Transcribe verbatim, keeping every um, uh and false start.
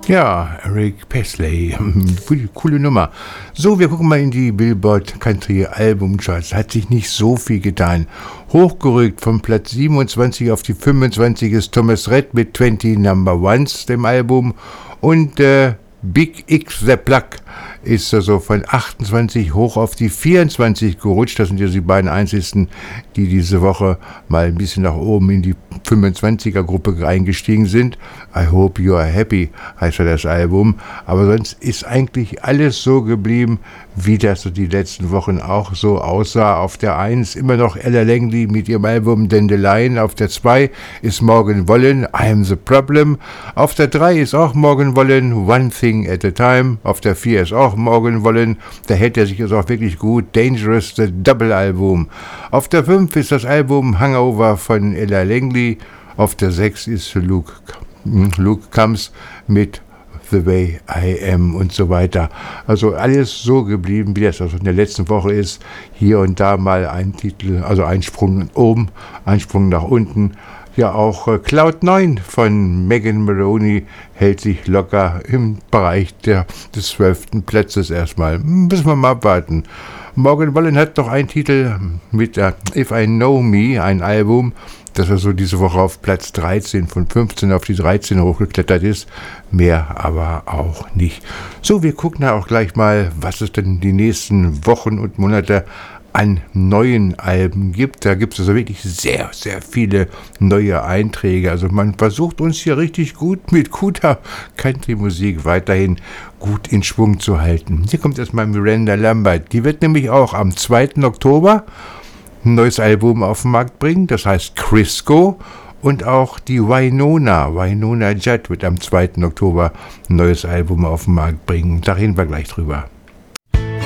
Ja, Eric Presley, coole Nummer. So, wir gucken mal in die Billboard Country Album Charts. Hat sich nicht so viel getan. Hochgerückt von Platz siebenundzwanzig auf die fünfundzwanzig ist Thomas Rhett mit zwanzig Number Ones, dem Album. Und äh, Big X The Plug ist also von achtundzwanzig hoch auf die vierundzwanzig gerutscht. Das sind ja die beiden einzigsten, die diese Woche mal ein bisschen nach oben in die fünfundzwanziger-Gruppe eingestiegen sind. I Hope You Are Happy heißt ja das Album. Aber sonst ist eigentlich alles so geblieben, wie das so die letzten Wochen auch so aussah. Auf der eins immer noch Ella Langley mit ihrem Album Dandelion. Auf der zwei ist Morgan Wallen, I'm the Problem. Auf der drei ist auch Morgan Wallen, One Thing at a Time. Auf der vier ist auch Morgan Wallen, da hält er sich also auch wirklich gut, Dangerous, the Double Album. Auf der fünf ist das Album Hangover von Ella Langley. Auf der sechs ist Luke, Luke Combs mit The Way I Am und so weiter. Also alles so geblieben, wie das also in der letzten Woche ist. Hier und da mal ein Titel, also ein Sprung nach oben, ein Sprung nach unten. Ja, auch äh, Cloud neun von Megan Maroney hält sich locker im Bereich der, des zwölften Platzes erstmal. Müssen wir mal abwarten. Morgan Wallen hat noch einen Titel mit äh, If I Know Me, ein Album, das er so diese Woche auf Platz dreizehn von fünfzehn auf die dreizehn hochgeklettert ist. Mehr aber auch nicht. So, wir gucken da auch gleich mal, was es denn die nächsten Wochen und Monate an neuen Alben gibt. Da gibt es also wirklich sehr, sehr viele neue Einträge. Also man versucht uns hier richtig gut mit guter Country-Musik weiterhin gut in Schwung zu halten. Hier kommt erstmal Miranda Lambert. Die wird nämlich auch am zweiten Oktober ein neues Album auf den Markt bringen. Das heißt Crisco. Und auch die Wynonna, Wynonna Judd wird am zweiten Oktober ein neues Album auf den Markt bringen. Da reden wir gleich drüber.